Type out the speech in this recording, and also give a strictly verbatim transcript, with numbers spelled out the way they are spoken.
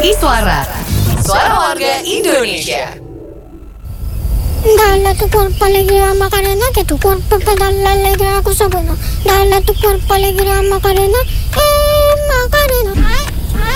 Berbagi suara. Suara warga Indonesia. Dalla tu cuerpo alegría Macarena, que tu cuerpo te da la alegría cosa buena. Dale tu cuerpo alegría Macarena, eh Macarena.